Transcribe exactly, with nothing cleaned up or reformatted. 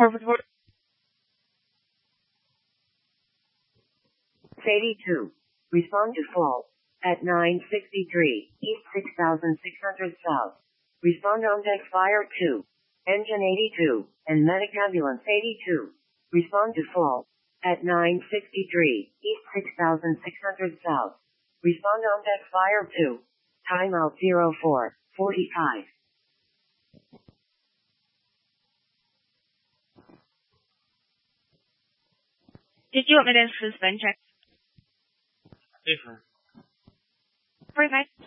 Service Board. eighty-two. Respond to fault at nine sixty-three East six thousand six hundred South. Respond on deck fire two. Engine eighty-two and medic ambulance eighty-two. Respond to fault at nine sixty-three East six thousand six hundred South. Respond on deck fire two. Timeout zero four forty-five. Did you want me to suspend check? Different. Perfect.